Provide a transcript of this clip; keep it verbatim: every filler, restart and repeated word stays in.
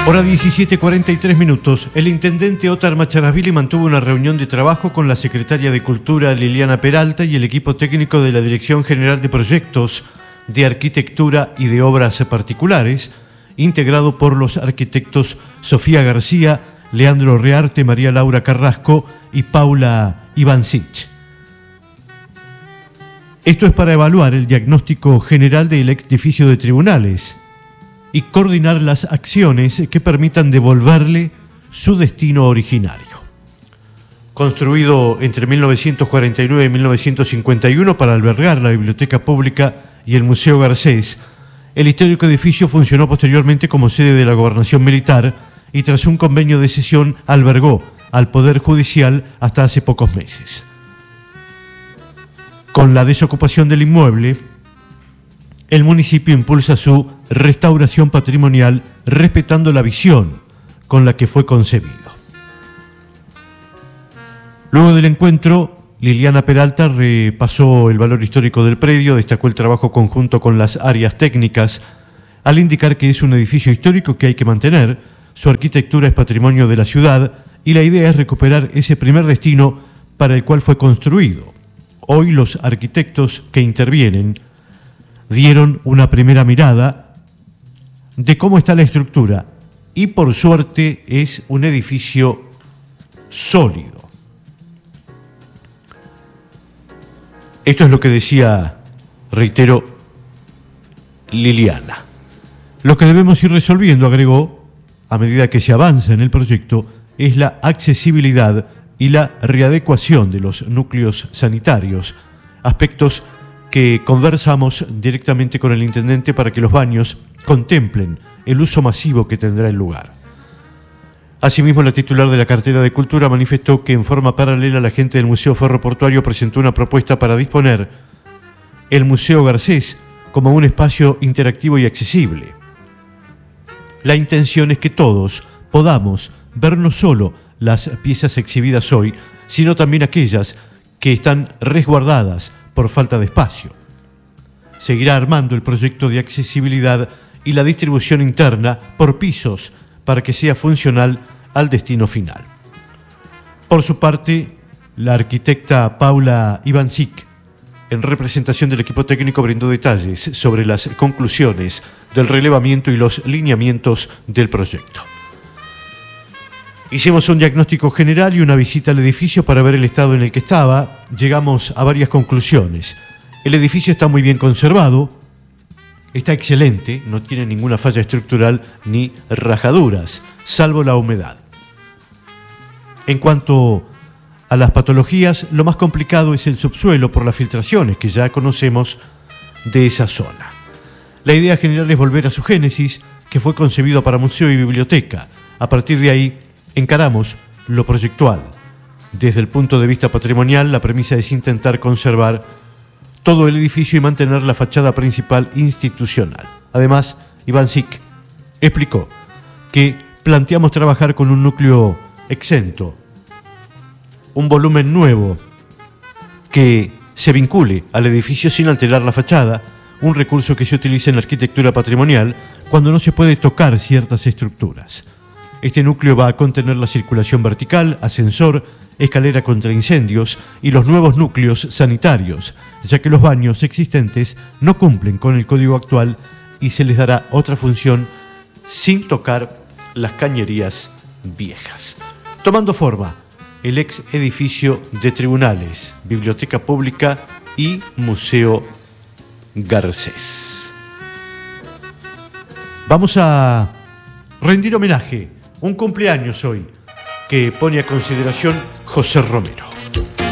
Hora diecisiete cuarenta y tres minutos. El intendente Ótar Macharasvili mantuvo una reunión de trabajo con la secretaria de Cultura Liliana Peralta y el equipo técnico de la Dirección General de Proyectos de Arquitectura y de Obras Particulares, integrado por los arquitectos Sofía García, Leandro Rearte, María Laura Carrasco y Paula Ivancic. Esto es para evaluar el diagnóstico general del edificio de tribunales y coordinar las acciones que permitan devolverle su destino originario. Construido entre mil novecientos cuarenta y nueve y mil novecientos cincuenta y uno para albergar la Biblioteca Pública y el Museo Garcés, el histórico edificio funcionó posteriormente como sede de la Gobernación Militar y tras un convenio de cesión albergó al Poder Judicial hasta hace pocos meses. Con la desocupación del inmueble, el municipio impulsa su restauración patrimonial respetando la visión con la que fue concebido. Luego del encuentro, Liliana Peralta repasó el valor histórico del predio, destacó el trabajo conjunto con las áreas técnicas, al indicar que es un edificio histórico que hay que mantener, su arquitectura es patrimonio de la ciudad y la idea es recuperar ese primer destino para el cual fue construido. Hoy los arquitectos que intervienen dieron una primera mirada de cómo está la estructura y por suerte es un edificio sólido. Esto es lo que decía, reitero, Liliana. Lo que debemos ir resolviendo, agregó, a medida que se avanza en el proyecto, es la accesibilidad y la readecuación de los núcleos sanitarios, aspectos que conversamos directamente con el intendente para que los baños contemplen el uso masivo que tendrá el lugar. Asimismo, la titular de la cartera de Cultura manifestó que en forma paralela la gente del Museo Ferroportuario presentó una propuesta para disponer el Museo Garcés como un espacio interactivo y accesible. La intención es que todos podamos ver no solo las piezas exhibidas hoy, sino también aquellas que están resguardadas por falta de espacio. Seguirá armando el proyecto de accesibilidad y la distribución interna por pisos para que sea funcional al destino final. Por su parte, la arquitecta Paula Ivancic, en representación del equipo técnico, brindó detalles sobre las conclusiones del relevamiento y los lineamientos del proyecto. Hicimos un diagnóstico general y una visita al edificio para ver el estado en el que estaba. Llegamos a varias conclusiones. El edificio está muy bien conservado, está excelente, no tiene ninguna falla estructural ni rajaduras, salvo la humedad. En cuanto a las patologías, lo más complicado es el subsuelo por las filtraciones que ya conocemos de esa zona. La idea general es volver a su génesis, que fue concebido para museo y biblioteca. A partir de ahí, encaramos lo proyectual. Desde el punto de vista patrimonial, la premisa es intentar conservar todo el edificio y mantener la fachada principal institucional. Además, Ivancic explicó que planteamos trabajar con un núcleo exento, un volumen nuevo que se vincule al edificio sin alterar la fachada, un recurso que se utiliza en la arquitectura patrimonial cuando no se puede tocar ciertas estructuras. Este núcleo va a contener la circulación vertical, ascensor, escalera contra incendios y los nuevos núcleos sanitarios, ya que los baños existentes no cumplen con el código actual y se les dará otra función sin tocar las cañerías viejas. Tomando forma el ex edificio de tribunales, Biblioteca Pública y Museo Garcés. Vamos a rendir homenaje. Un cumpleaños hoy que pone a consideración José Romero.